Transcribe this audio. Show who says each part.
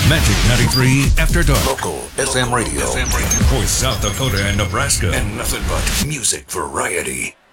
Speaker 1: Magic 93 After Dark.
Speaker 2: Local FM radio.
Speaker 1: For South Dakota and Nebraska.
Speaker 2: And nothing but music variety.